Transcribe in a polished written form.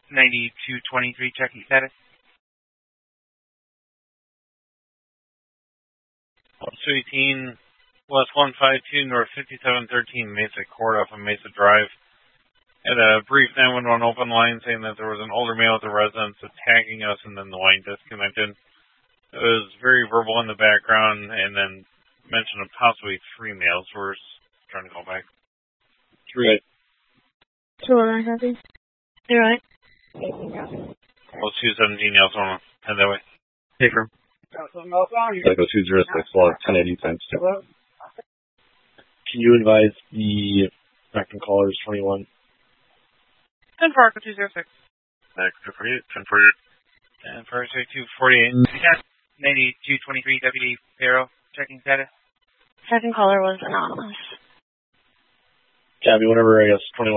9223, checking status. 218, West 152, North 5713, Mesa Court off of Mesa Drive. Had a brief 911 open line saying that there was an older male at the residence attacking us, and then the line disconnected. It was very verbal in the background, and then mentioned of possibly 3 males. We're trying to call back. 3. 209 copy. You're right. Well, 217, you also want to head that way. Take her. Echo 206, log 1080 times 2. Can you advise the Spectrum callers 21? 10 for Echo 206. Echo 248, 10 for you. 10 for 248. 9223, Deputy Farrow, checking status. Second caller was anonymous. Gabby, whenever I guess 21.